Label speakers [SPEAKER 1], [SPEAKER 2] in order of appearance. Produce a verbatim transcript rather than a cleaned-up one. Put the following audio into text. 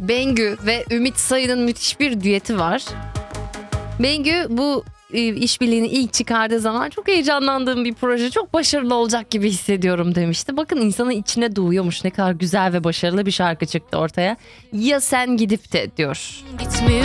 [SPEAKER 1] Bengü ve Ümit Sayın'ın müthiş bir düeti var. Bengü bu e, işbirliğini ilk çıkardığı zaman çok heyecanlandığım bir proje, çok başarılı olacak gibi hissediyorum demişti. Bakın insanın içine doğuyormuş, ne kadar güzel ve başarılı bir şarkı çıktı ortaya. Ya sen gidip de diyor.
[SPEAKER 2] Gitmiyor